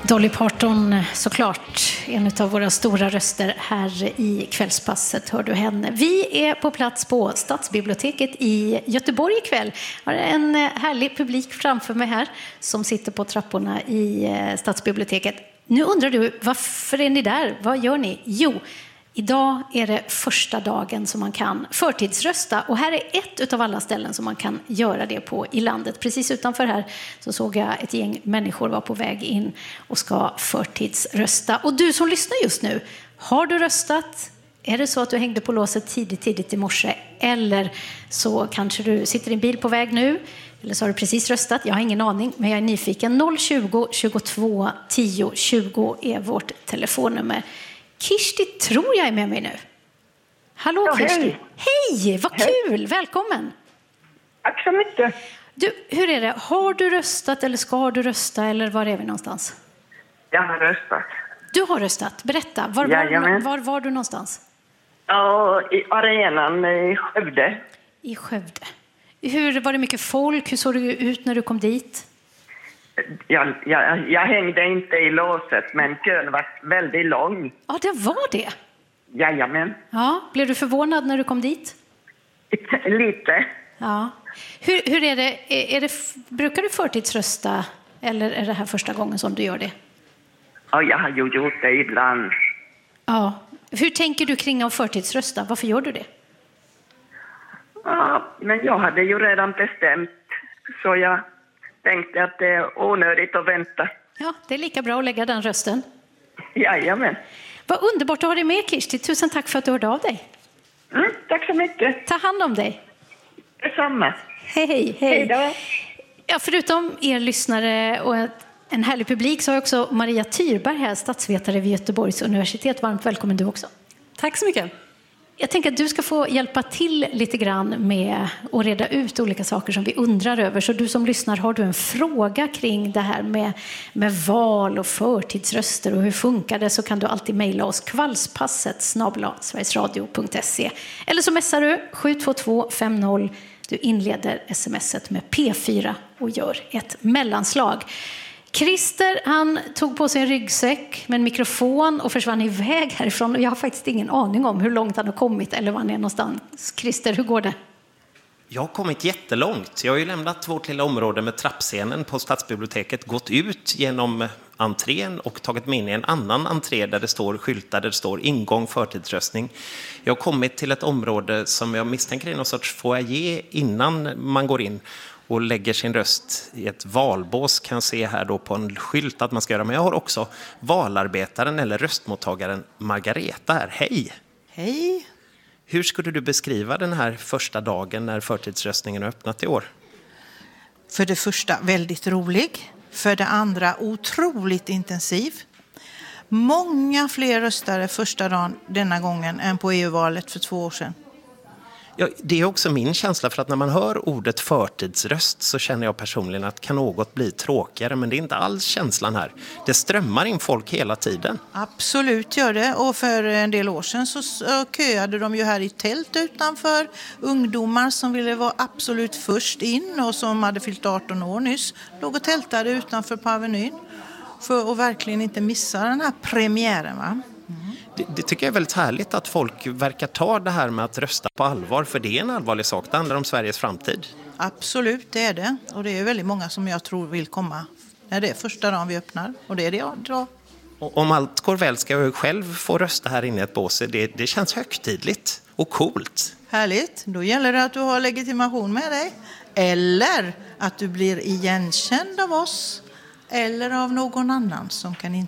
Dolly Parton, såklart, en av våra stora röster här i Kvällspasset, hör du henne. Vi är på plats på Stadsbiblioteket i Göteborg ikväll. Jag har en härlig publik framför mig här som sitter på trapporna i Stadsbiblioteket. Nu undrar du, varför är ni där? Vad gör ni? Jo, idag är det första dagen som man kan förtidsrösta. Och här är ett av alla ställen som man kan göra det på i landet. Precis utanför här så såg jag ett gäng människor var på väg in och ska förtidsrösta. Och du som lyssnar just nu, har du röstat? Är det så att du hängde på låset tidigt i morse? Eller så kanske du sitter i en bil på väg nu? Eller så har du precis röstat? Jag har ingen aning, men jag är nyfiken. 020 22 10 20 är vårt telefonnummer. Kirsti tror jag är med mig nu. Hallå, ja, Kirsti. Hej, vad kul. Välkommen. Tack så mycket. Du, hur är det? Har du röstat eller ska du rösta eller var är vi någonstans? Jag har röstat. Du har röstat. Berätta. Var var du någonstans? Ja, i arenan i Skövde. I Skövde. Hur var det mycket folk? Hur såg det ut när du kom dit? Jag hängde inte i låset, men kön var väldigt lång. Ja, det var det. Jajamän. Ja, blev du förvånad när du kom dit? Lite. Ja. Hur är det? Brukar du förtidsrösta eller är det här första gången som du gör det? Ja, jag har ju gjort det ibland. Ja. Hur tänker du kring att förtidsrösta? Varför gör du det? Ja, men jag hade ju redan bestämt, så jag tänkte att det är onödigt att vänta. Ja, det är lika bra att lägga den rösten. Jajamän. Vad underbart att ha dig med, Kirsti. Tusen tack för att du hörde av dig. Tack så mycket. Ta hand om dig. Detsamma. Hej. Hej då. Ja, förutom er lyssnare och en härlig publik så har också Maria Tyrberg här, statsvetare vid Göteborgs universitet. Varmt välkommen du också. Tack så mycket. Jag tänker att du ska få hjälpa till lite grann med att reda ut olika saker som vi undrar över. Så du som lyssnar, har du en fråga kring det här med val och förtidsröster och hur funkar det, så kan du alltid mejla oss kvällspasset@sverigesradio.se. Eller så messar du 72250. Du inleder sms:et med P4 och gör ett mellanslag. Christer, han tog på sig en ryggsäck med en mikrofon och försvann iväg härifrån. Och jag har faktiskt ingen aning om hur långt han har kommit eller var han är någonstans. Christer, hur går det? Jag har kommit jättelångt. Jag har ju lämnat vårt lilla område med trappscenen på Stadsbiblioteket, gått ut genom entrén och tagit mig in i en annan entré där det står skyltar, där det står ingång förtidsröstning. Jag har kommit till ett område som jag misstänker är någon sorts foyer innan man går in och lägger sin röst i ett valbås, kan se här då på en skylt att man ska göra. Men jag har också valarbetaren eller röstmottagaren Margareta här. Hej! Hej! Hur skulle du beskriva den här första dagen när förtidsröstningen har öppnat i år? För det första väldigt rolig. För det andra otroligt intensiv. Många fler röstare första dagen denna gången än på EU-valet för 2 år sedan. Ja, det är också min känsla, för att när man hör ordet förtidsröst så känner jag personligen att kan något bli tråkigare, men det är inte alls känslan här. Det strömmar in folk hela tiden. Absolut gör det, och för en del år sedan så köade de ju här i tält utanför. Ungdomar som ville vara absolut först in och som hade fyllt 18 år nyss låg och tältade utanför på Avenyn för att verkligen inte missa den här premiären, va? Det tycker jag är väldigt härligt att folk verkar ta det här med att rösta på allvar, för det är en allvarlig sak. Det handlar om Sveriges framtid. Absolut, det är det. Och det är väldigt många som jag tror vill komma när det är första dagen vi öppnar. Och det är det jag drar. Och om allt går väl ska jag själv få rösta här inne i ett bås. Det känns högtidligt och coolt. Härligt. Då gäller det att du har legitimation med dig. Eller att du blir igenkänd av oss. Eller av någon annan som kan